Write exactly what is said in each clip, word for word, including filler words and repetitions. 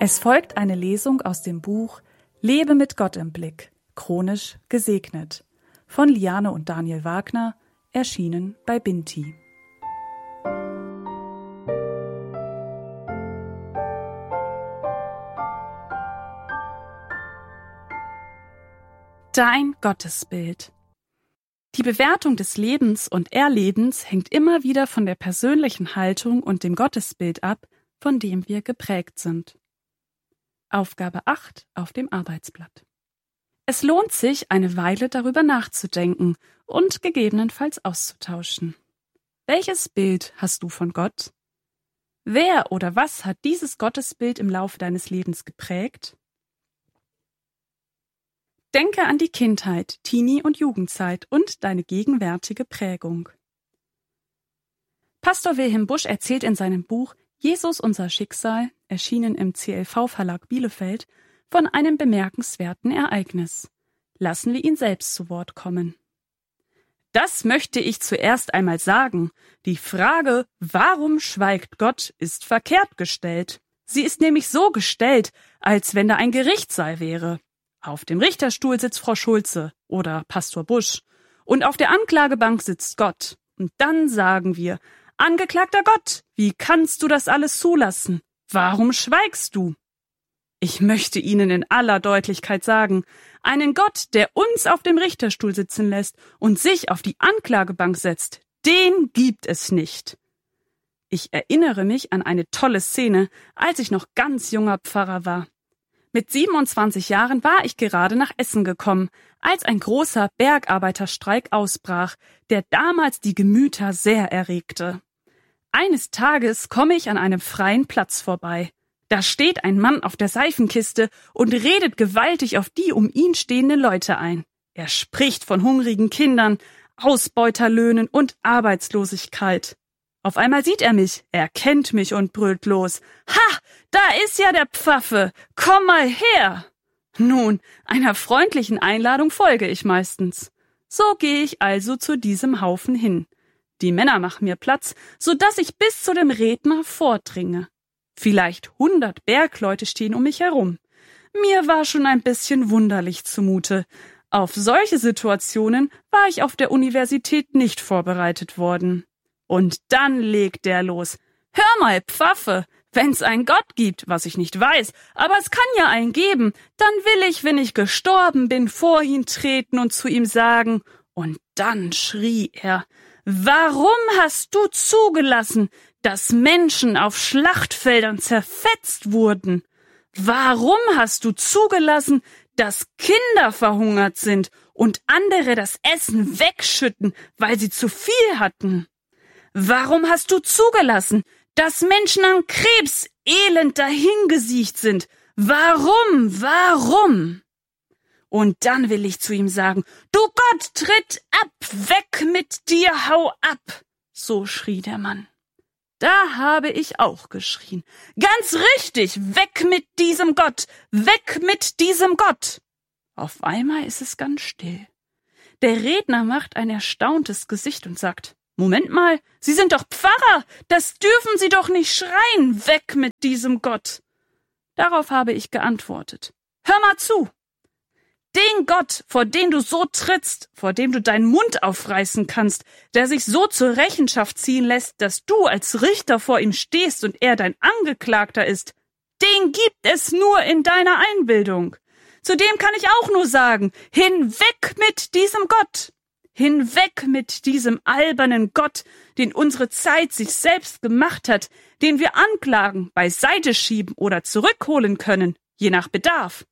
Es folgt eine Lesung aus dem Buch Lebe mit Gott im Blick, chronisch gesegnet, von Liane und Daniel Wagner, erschienen bei Binti. Dein Gottesbild. Die Bewertung des Lebens und Erlebens hängt immer wieder von der persönlichen Haltung und dem Gottesbild ab, von dem wir geprägt sind. Aufgabe acht auf dem Arbeitsblatt. Es lohnt sich, eine Weile darüber nachzudenken und gegebenenfalls auszutauschen. Welches Bild hast du von Gott? Wer oder was hat dieses Gottesbild im Laufe deines Lebens geprägt? Denke an die Kindheit, Teenie- und Jugendzeit und deine gegenwärtige Prägung. Pastor Wilhelm Busch erzählt in seinem Buch Jesus, unser Schicksal, erschienen im C L V-Verlag Bielefeld, von einem bemerkenswerten Ereignis. Lassen wir ihn selbst zu Wort kommen. Das möchte ich zuerst einmal sagen. Die Frage, warum schweigt Gott, ist verkehrt gestellt. Sie ist nämlich so gestellt, als wenn da ein Gerichtssaal wäre. Auf dem Richterstuhl sitzt Frau Schulze oder Pastor Busch und auf der Anklagebank sitzt Gott. Und dann sagen wir, Angeklagter Gott, wie kannst du das alles zulassen? Warum schweigst du? Ich möchte Ihnen in aller Deutlichkeit sagen, einen Gott, der uns auf dem Richterstuhl sitzen lässt und sich auf die Anklagebank setzt, den gibt es nicht. Ich erinnere mich an eine tolle Szene, als ich noch ganz junger Pfarrer war. Mit siebenundzwanzig Jahren war ich gerade nach Essen gekommen, als ein großer Bergarbeiterstreik ausbrach, der damals die Gemüter sehr erregte. Eines Tages komme ich an einem freien Platz vorbei. Da steht ein Mann auf der Seifenkiste und redet gewaltig auf die um ihn stehenden Leute ein. Er spricht von hungrigen Kindern, Ausbeuterlöhnen und Arbeitslosigkeit. Auf einmal sieht er mich, er kennt mich und brüllt los. Ha, da ist ja der Pfaffe, komm mal her! Nun, einer freundlichen Einladung folge ich meistens. So gehe ich also zu diesem Haufen hin. Die Männer machen mir Platz, so dass ich bis zu dem Redner vordringe. Vielleicht hundert Bergleute stehen um mich herum. Mir war schon ein bisschen wunderlich zumute. Auf solche Situationen war ich auf der Universität nicht vorbereitet worden. Und dann legt er los. Hör mal, Pfaffe, wenn's einen Gott gibt, was ich nicht weiß, aber es kann ja einen geben, dann will ich, wenn ich gestorben bin, vor ihn treten und zu ihm sagen. Und dann schrie er, warum hast du zugelassen, dass Menschen auf Schlachtfeldern zerfetzt wurden? Warum hast du zugelassen, dass Kinder verhungert sind und andere das Essen wegschütten, weil sie zu viel hatten? Warum hast du zugelassen, dass Menschen an Krebs elend dahingesiecht sind? Warum, warum? Und dann will ich zu ihm sagen, du Gott, tritt ab, weg mit dir, hau ab. So schrie der Mann. Da habe ich auch geschrien. Ganz richtig, weg mit diesem Gott, weg mit diesem Gott. Auf einmal ist es ganz still. Der Redner macht ein erstauntes Gesicht und sagt, Moment mal, Sie sind doch Pfarrer, das dürfen Sie doch nicht schreien, weg mit diesem Gott. Darauf habe ich geantwortet, hör mal zu. Den Gott, vor den du so trittst, vor dem du deinen Mund aufreißen kannst, der sich so zur Rechenschaft ziehen lässt, dass du als Richter vor ihm stehst und er dein Angeklagter ist, den gibt es nur in deiner Einbildung. Zudem kann ich auch nur sagen, hinweg mit diesem Gott. Hinweg mit diesem albernen Gott, den unsere Zeit sich selbst gemacht hat, den wir anklagen, beiseite schieben oder zurückholen können, je nach Bedarf.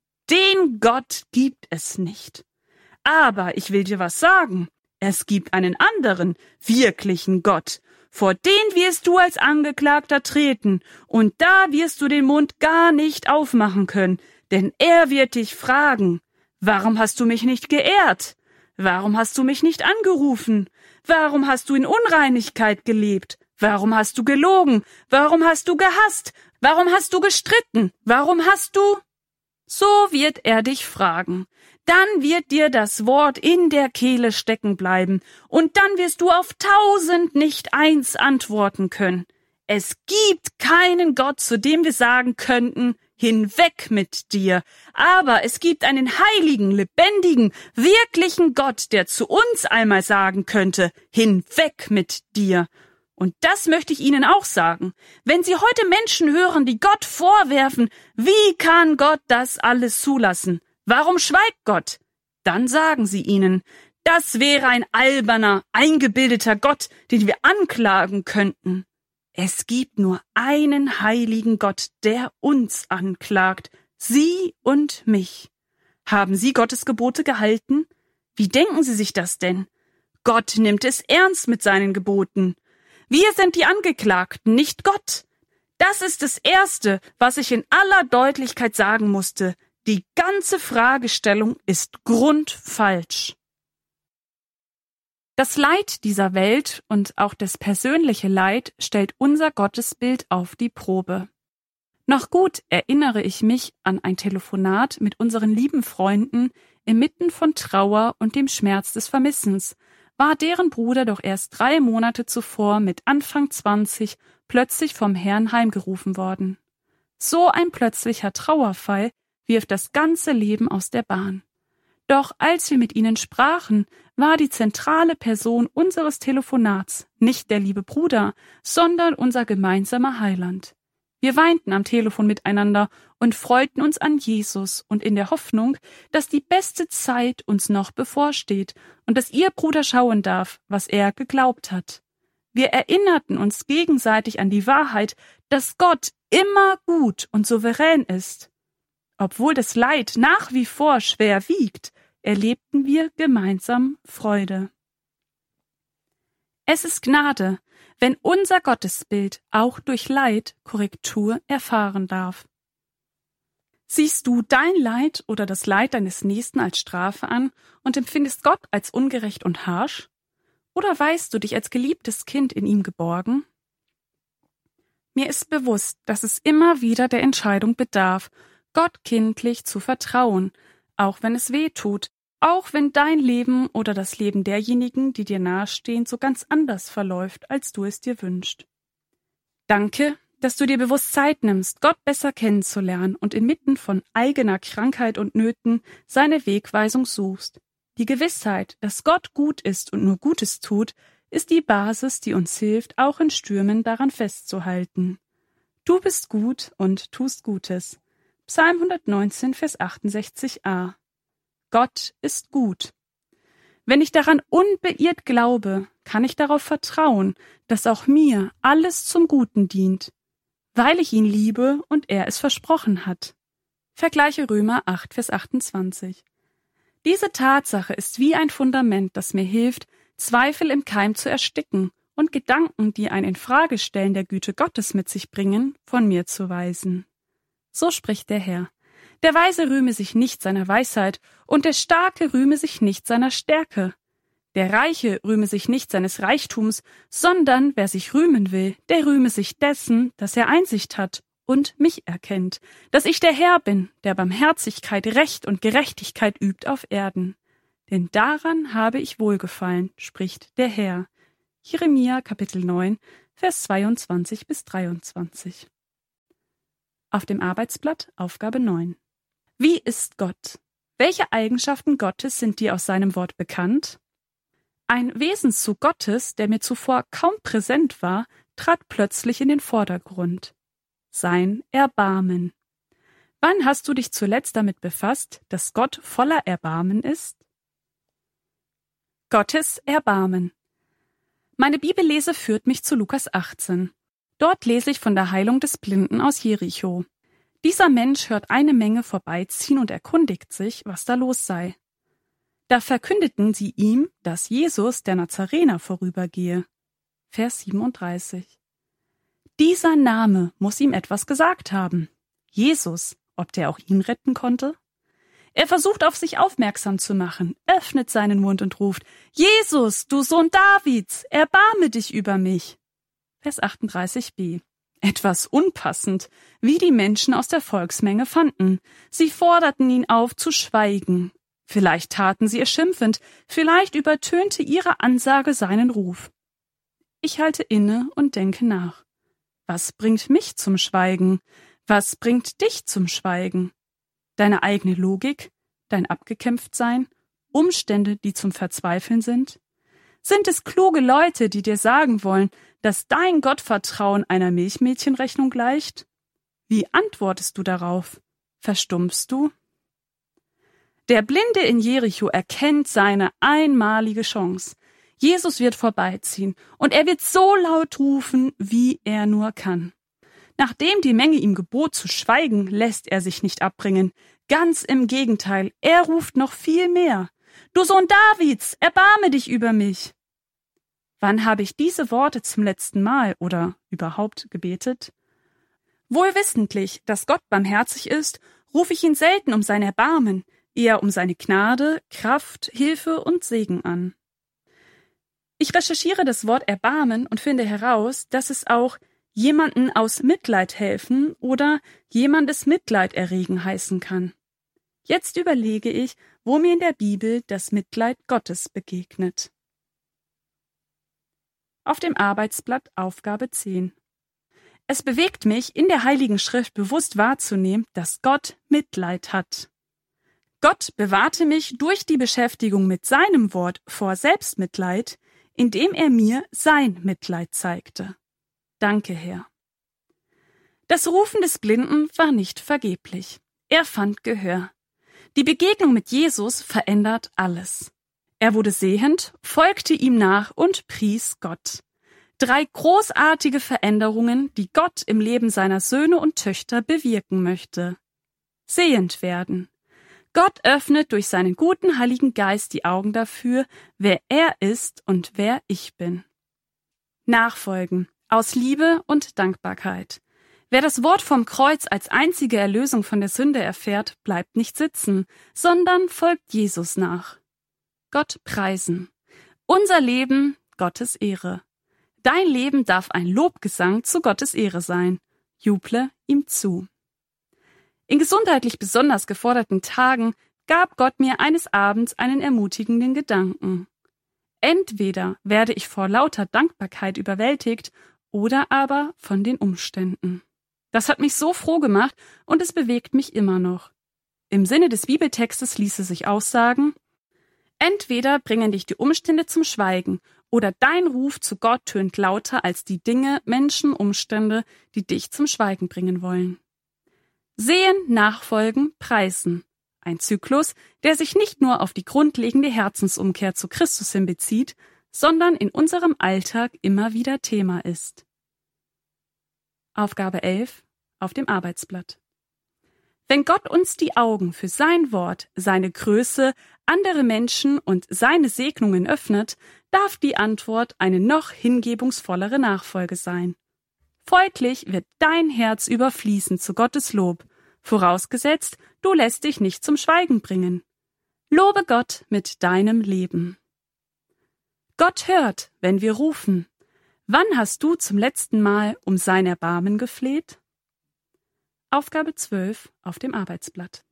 Den Gott gibt es nicht. Aber ich will dir was sagen. Es gibt einen anderen, wirklichen Gott. Vor den wirst du als Angeklagter treten, und da wirst du den Mund gar nicht aufmachen können, denn er wird dich fragen, warum hast du mich nicht geehrt? Warum hast du mich nicht angerufen? Warum hast du in Unreinigkeit gelebt? Warum hast du gelogen? Warum hast du gehasst? Warum hast du gestritten? Warum hast du... So wird er dich fragen. Dann wird dir das Wort in der Kehle stecken bleiben, und dann wirst du auf tausend nicht eins antworten können. Es gibt keinen Gott, zu dem wir sagen könnten, hinweg mit dir. Aber es gibt einen heiligen, lebendigen, wirklichen Gott, der zu uns einmal sagen könnte, hinweg mit dir. Und das möchte ich Ihnen auch sagen. Wenn Sie heute Menschen hören, die Gott vorwerfen, wie kann Gott das alles zulassen? Warum schweigt Gott? Dann sagen Sie ihnen, das wäre ein alberner, eingebildeter Gott, den wir anklagen könnten. Es gibt nur einen heiligen Gott, der uns anklagt, Sie und mich. Haben Sie Gottes Gebote gehalten? Wie denken Sie sich das denn? Gott nimmt es ernst mit seinen Geboten. Wir sind die Angeklagten, nicht Gott. Das ist das Erste, was ich in aller Deutlichkeit sagen musste. Die ganze Fragestellung ist grundfalsch. Das Leid dieser Welt und auch das persönliche Leid stellt unser Gottesbild auf die Probe. Noch gut erinnere ich mich an ein Telefonat mit unseren lieben Freunden inmitten von Trauer und dem Schmerz des Vermissens, war deren Bruder doch erst drei Monate zuvor mit Anfang zwanzig plötzlich vom Herrn heimgerufen worden. So ein plötzlicher Trauerfall wirft das ganze Leben aus der Bahn. Doch als wir mit ihnen sprachen, war die zentrale Person unseres Telefonats nicht der liebe Bruder, sondern unser gemeinsamer Heiland. Wir weinten am Telefon miteinander und freuten uns an Jesus und in der Hoffnung, dass die beste Zeit uns noch bevorsteht und dass ihr Bruder schauen darf, was er geglaubt hat. Wir erinnerten uns gegenseitig an die Wahrheit, dass Gott immer gut und souverän ist. Obwohl das Leid nach wie vor schwer wiegt, erlebten wir gemeinsam Freude. Es ist Gnade, wenn unser Gottesbild auch durch Leid Korrektur erfahren darf. Siehst du dein Leid oder das Leid deines Nächsten als Strafe an und empfindest Gott als ungerecht und harsch? Oder weißt du dich als geliebtes Kind in ihm geborgen? Mir ist bewusst, dass es immer wieder der Entscheidung bedarf, Gott kindlich zu vertrauen, auch wenn es weh tut, auch wenn dein Leben oder das Leben derjenigen, die dir nahestehen, so ganz anders verläuft, als du es dir wünschst. Danke, dass du dir bewusst Zeit nimmst, Gott besser kennenzulernen und inmitten von eigener Krankheit und Nöten seine Wegweisung suchst. Die Gewissheit, dass Gott gut ist und nur Gutes tut, ist die Basis, die uns hilft, auch in Stürmen daran festzuhalten. Du bist gut und tust Gutes. Psalm hundertneunzehn, Vers achtundsechzig a. Gott ist gut. Wenn ich daran unbeirrt glaube, kann ich darauf vertrauen, dass auch mir alles zum Guten dient, weil ich ihn liebe und er es versprochen hat. Vergleiche Römer acht, Vers achtundzwanzig. Diese Tatsache ist wie ein Fundament, das mir hilft, Zweifel im Keim zu ersticken und Gedanken, die ein Infragestellen der Güte Gottes mit sich bringen, von mir zu weisen. So spricht der Herr. Der Weise rühme sich nicht seiner Weisheit, und der Starke rühme sich nicht seiner Stärke. Der Reiche rühme sich nicht seines Reichtums, sondern wer sich rühmen will, der rühme sich dessen, dass er Einsicht hat und mich erkennt, dass ich der Herr bin, der Barmherzigkeit, Recht und Gerechtigkeit übt auf Erden. Denn daran habe ich Wohlgefallen, spricht der Herr. Jeremia Kapitel neun, Vers zweiundzwanzig bis dreiundzwanzig. Auf dem Arbeitsblatt Aufgabe neun. Wie ist Gott? Welche Eigenschaften Gottes sind dir aus seinem Wort bekannt? Ein Wesenszug Gottes, der mir zuvor kaum präsent war, trat plötzlich in den Vordergrund. Sein Erbarmen. Wann hast du dich zuletzt damit befasst, dass Gott voller Erbarmen ist? Gottes Erbarmen. Meine Bibellese führt mich zu Lukas achtzehn. Dort lese ich von der Heilung des Blinden aus Jericho. Dieser Mensch hört eine Menge vorbeiziehen und erkundigt sich, was da los sei. Da verkündeten sie ihm, dass Jesus, der Nazarener, vorübergehe. Vers siebenunddreißig. Dieser Name muss ihm etwas gesagt haben. Jesus, ob der auch ihn retten konnte? Er versucht, auf sich aufmerksam zu machen, öffnet seinen Mund und ruft, Jesus, du Sohn Davids, erbarme dich über mich. Vers achtunddreißig b. Etwas unpassend, wie die Menschen aus der Volksmenge fanden. Sie forderten ihn auf, zu schweigen. Vielleicht taten sie es schimpfend, vielleicht übertönte ihre Ansage seinen Ruf. Ich halte inne und denke nach. Was bringt mich zum Schweigen? Was bringt dich zum Schweigen? Deine eigene Logik? Dein Abgekämpftsein? Umstände, die zum Verzweifeln sind? Sind es kluge Leute, die dir sagen wollen, dass dein Gottvertrauen einer Milchmädchenrechnung gleicht? Wie antwortest du darauf? Verstummst du? Der Blinde in Jericho erkennt seine einmalige Chance. Jesus wird vorbeiziehen und er wird so laut rufen, wie er nur kann. Nachdem die Menge ihm gebot zu schweigen, lässt er sich nicht abbringen. Ganz im Gegenteil, er ruft noch viel mehr. Du Sohn Davids, erbarme dich über mich. Wann habe ich diese Worte zum letzten Mal oder überhaupt gebetet? Wohl wissentlich, dass Gott barmherzig ist, rufe ich ihn selten um sein Erbarmen, eher um seine Gnade, Kraft, Hilfe und Segen an. Ich recherchiere das Wort Erbarmen und finde heraus, dass es auch jemanden aus Mitleid helfen oder jemandes Mitleid erregen heißen kann. Jetzt überlege ich, wo mir in der Bibel das Mitleid Gottes begegnet. Auf dem Arbeitsblatt Aufgabe zehn. Es bewegt mich, in der Heiligen Schrift bewusst wahrzunehmen, dass Gott Mitleid hat. Gott bewahrte mich durch die Beschäftigung mit seinem Wort vor Selbstmitleid, indem er mir sein Mitleid zeigte. Danke, Herr. Das Rufen des Blinden war nicht vergeblich. Er fand Gehör. Die Begegnung mit Jesus verändert alles. Er wurde sehend, folgte ihm nach und pries Gott. Drei großartige Veränderungen, die Gott im Leben seiner Söhne und Töchter bewirken möchte. Sehend werden. Gott öffnet durch seinen guten Heiligen Geist die Augen dafür, wer er ist und wer ich bin. Nachfolgen. Aus Liebe und Dankbarkeit. Wer das Wort vom Kreuz als einzige Erlösung von der Sünde erfährt, bleibt nicht sitzen, sondern folgt Jesus nach. Gott preisen. Unser Leben, Gottes Ehre. Dein Leben darf ein Lobgesang zu Gottes Ehre sein. Juble ihm zu. In gesundheitlich besonders geforderten Tagen gab Gott mir eines Abends einen ermutigenden Gedanken. Entweder werde ich vor lauter Dankbarkeit überwältigt oder aber von den Umständen. Das hat mich so froh gemacht und es bewegt mich immer noch. Im Sinne des Bibeltextes ließe sich aussagen: Entweder bringen dich die Umstände zum Schweigen oder dein Ruf zu Gott tönt lauter als die Dinge, Menschen, Umstände, die dich zum Schweigen bringen wollen. Sehen, nachfolgen, preisen. Ein Zyklus, der sich nicht nur auf die grundlegende Herzensumkehr zu Christus hin bezieht, sondern in unserem Alltag immer wieder Thema ist. Aufgabe elf auf dem Arbeitsblatt. Wenn Gott uns die Augen für sein Wort, seine Größe, andere Menschen und seine Segnungen öffnet, darf die Antwort eine noch hingebungsvollere Nachfolge sein. Folglich wird dein Herz überfließen zu Gottes Lob, vorausgesetzt, du lässt dich nicht zum Schweigen bringen. Lobe Gott mit deinem Leben. Gott hört, wenn wir rufen. Wann hast du zum letzten Mal um sein Erbarmen gefleht? Aufgabe zwölf auf dem Arbeitsblatt.